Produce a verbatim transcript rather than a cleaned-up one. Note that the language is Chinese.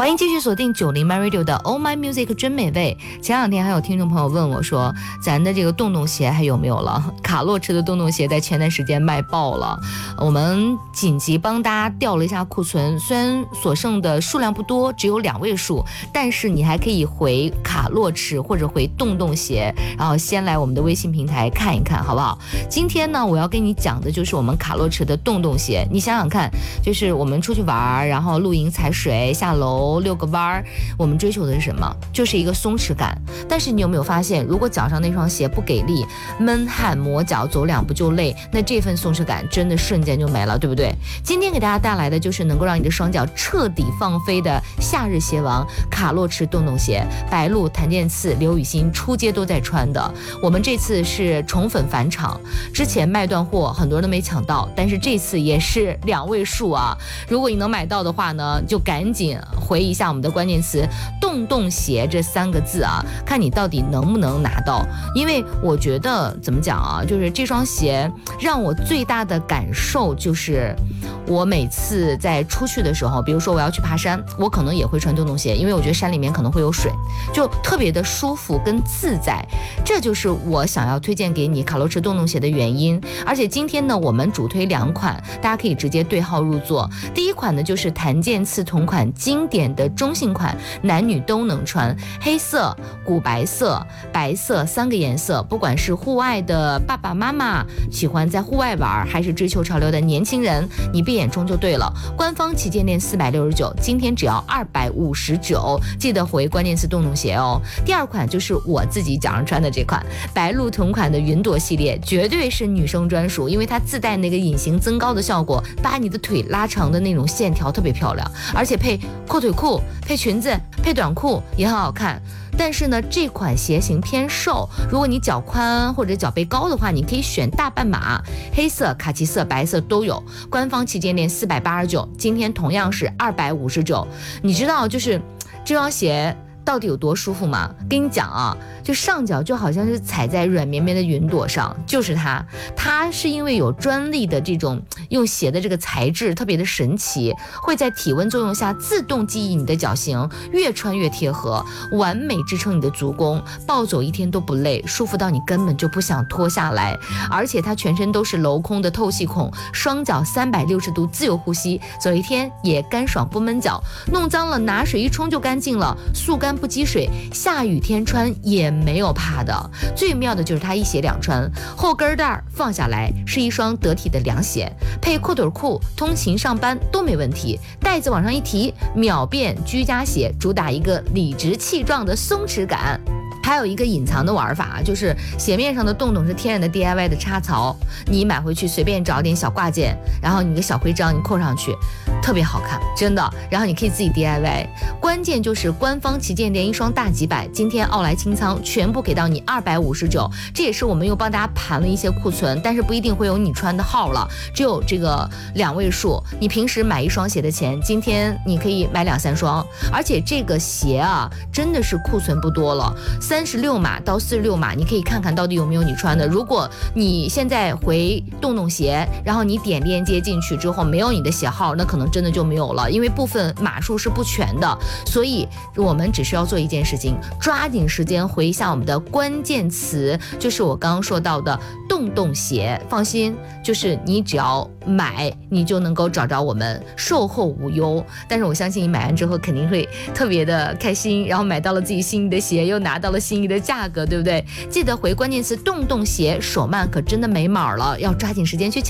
欢迎继续锁定九零 My Radio 的 Oh My Music 真美味。前两天还有听众朋友问我说，咱的这个洞洞鞋还有没有了？卡洛驰的洞洞鞋在前段时间卖爆了，我们紧急帮大家调了一下库存，虽然所剩的数量不多，只有两位数，但是你还可以回卡洛驰或者回洞洞鞋，然后先来我们的微信平台看一看，好不好？今天呢，我要跟你讲的就是我们卡洛驰的洞洞鞋。你想想看，就是我们出去玩，然后露营、踩水、下楼、遛个弯，我们追求的是什么？就是一个松弛感。但是你有没有发现，如果脚上那双鞋不给力，闷汗磨脚，走两步就累，那这份松弛感真的瞬间就没了，对不对？今天给大家带来的就是能够让你的双脚彻底放飞的夏日鞋王卡洛驰洞洞鞋，白鹿、谭健次、刘雨欣出街都在穿的。我们这次是宠粉返场，之前卖断货，很多人都没抢到，但是这次也是两位数啊！如果你能买到的话呢，就赶紧回一下我们的关键词“洞洞鞋”这三个字啊，看你到底能不能拿到。因为我觉得怎么讲啊，就是这双鞋让我最大的感受就是，我每次在出去的时候，比如说我要去爬山，我可能也会穿洞洞鞋，因为我觉得山里面可能会有水，就特别的舒服跟自在。这就是我想要推荐给你卡洛驰洞洞鞋的原因。而且今天呢，我们主推两款，大家可以直接对号入座。第一款呢，就是谭健次同款经典的中性款，男女都能穿，黑色、古白色、白色三个颜色，不管是户外的爸爸妈妈喜欢在户外玩，还是追求潮流的年轻人，你闭眼冲就对了。官方旗舰店四百六十九，今天只要二百五十九，记得回关键词洞洞鞋哦。第二款就是我自己脚上穿的这款白鹿同款的云朵系列，绝对是女生专属，因为它自带那个隐形增高的效果，把你的腿拉长的那种线条特别漂亮，而且配阔腿裤、配裙子、配短裤也很好看。但是呢，这款鞋型偏瘦，如果你脚宽或者脚背高的话，你可以选大半码，黑色、卡其色、白色都有。官方旗舰店四百八十九，今天同样是二百五十九。你知道就是这双鞋到底有多舒服吗？跟你讲啊，就上脚就好像是踩在软绵绵的云朵上，就是它。它是因为有专利的这种用鞋的这个材质特别的神奇，会在体温作用下自动记忆你的脚型，越穿越贴合，完美支撑你的足弓，暴走一天都不累，舒服到你根本就不想脱下来。而且它全身都是镂空的透气孔，双脚三百六十度自由呼吸，走一天也干爽不闷脚，弄脏了拿水一冲就干净了，速干不积水，下雨天穿也没有怕的。最妙的就是它一鞋两穿，后跟带放下来是一双得体的凉鞋，配阔腿裤通勤上班都没问题，带子往上一提，秒变居家鞋，主打一个理直气壮的松弛感。还有一个隐藏的玩法，就是鞋面上的洞洞是天然的 D I Y 的插槽，你买回去随便找点小挂件，然后你个小徽章你扣上去，特别好看，真的。然后你可以自己 D I Y， 关键就是官方旗舰店一双大几百，今天奥莱清仓全部给到你二百五十九，这也是我们又帮大家盘了一些库存，但是不一定会有你穿的号了，只有这个两位数。你平时买一双鞋的钱，今天你可以买两三双，而且这个鞋啊，真的是库存不多了。三十六码到四十六码，你可以看看到底有没有你穿的。如果你现在回洞洞鞋，然后你点链接进去之后没有你的鞋号，那可能真的就没有了，因为部分码数是不全的。所以我们只需要做一件事情，抓紧时间回一下我们的关键词，就是我刚刚说到的洞洞鞋。放心，就是你只要买，你就能够找着我们，售后无忧。但是我相信你买完之后肯定会特别的开心，然后买到了自己心仪的鞋，又拿到了心仪的价格，对不对？记得回关键词洞洞鞋，手慢可真的没码了，要抓紧时间去抢。